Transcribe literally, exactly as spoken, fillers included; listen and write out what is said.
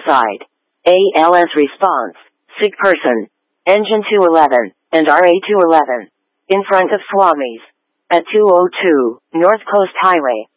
side. A L S response, sick person, engine two eleven, and R A two eleven. In front of Swami's. At two oh two, North Coast Highway.